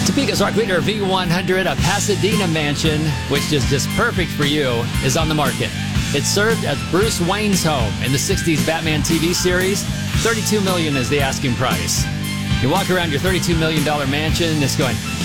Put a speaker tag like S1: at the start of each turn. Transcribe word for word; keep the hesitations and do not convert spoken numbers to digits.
S1: Topeka's Rock Leader V one hundred, a Pasadena mansion, which is just perfect for you, is on the market. It served as Bruce Wayne's home in the sixties Batman T V series. thirty-two million dollars is the asking price. You walk around your thirty-two million dollars mansion, it's going,